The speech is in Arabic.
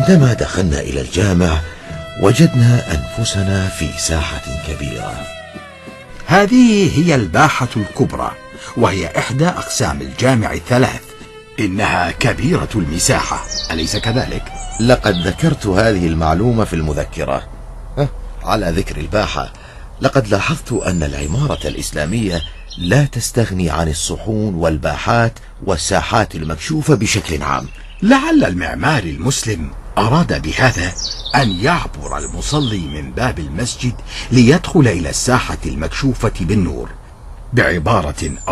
عندما دخلنا إلى الجامع وجدنا أنفسنا في ساحة كبيرة. هذه هي الباحة الكبرى، وهي إحدى أقسام الجامع الثلاث. إنها كبيرة المساحة، أليس كذلك؟ لقد ذكرت هذه المعلومة في المذكرة. على ذكر الباحة، لقد لاحظت أن العمارة الإسلامية لا تستغني عن الصحون والباحات والساحات المكشوفة بشكل عام. لعل المعماري المسلم أراد بهذا أن يعبر المصلي من باب المسجد ليدخل إلى الساحة المكشوفة بالنور، بعبارة